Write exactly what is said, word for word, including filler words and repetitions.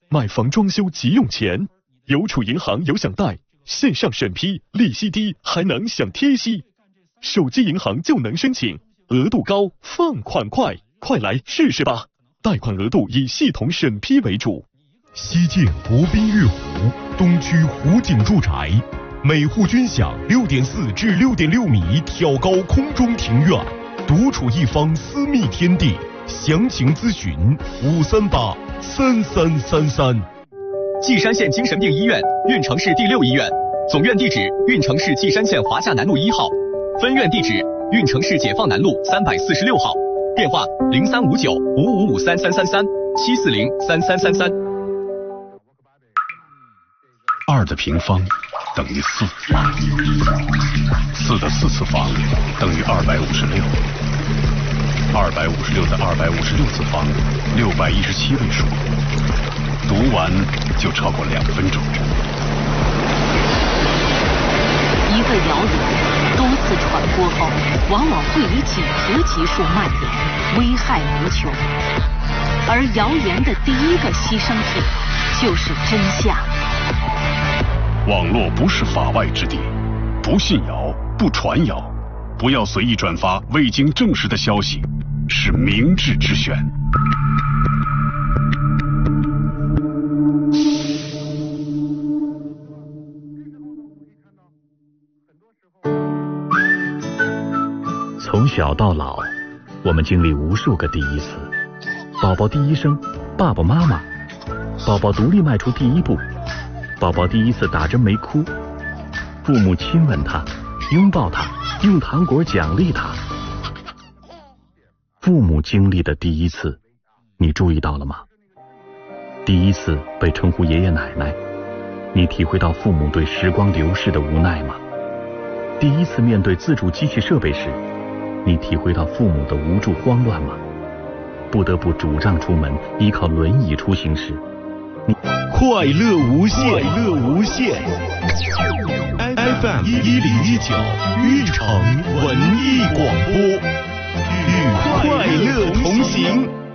买房装修急用钱，邮储银行有享贷，线上审批，利息低，还能享贴息。手机银行就能申请，额度高，放款快，快来试试吧！贷款额度以系统审批为主。 西建国宾悦湖东区湖景住宅，每户均享六点四至六点六米挑高空中庭院，独处一方私密天地。详情咨询五三八三三三三。 稷山县精神病医院运城市第六医院，总院地址运城市稷山县华夏南路一号，分院地址运城市解放南路三百四十六号，电话零三五九五五五三三三三七四零三三三三。 二的平方等于四，四的四次方等于二百五十六，二百五十六的二百五十六次方，六百一十七位数。读完就超过两分钟。 一个谣言多次传播后，往往会以几何级数蔓延，危害无穷。而谣言的第一个牺牲品就是真相。 网络不是法外之地，不信谣，不传谣，不要随意转发未经证实的消息，是明智之选。 从小到老，我们经历无数个第一次：宝宝第一声，爸爸妈妈；宝宝独立迈出第一步；宝宝第一次打针没哭；父母亲吻他，拥抱他，用糖果奖励他。父母经历的第一次，你注意到了吗？第一次被称呼爷爷奶奶，你体会到父母对时光流逝的无奈吗？第一次面对自助机器设备时，你体会到父母的无助慌乱吗？不得不拄杖出门，依靠轮椅出行时，你快乐无限，快乐无限。F M 一零一九，运城文艺广播，与快乐同行。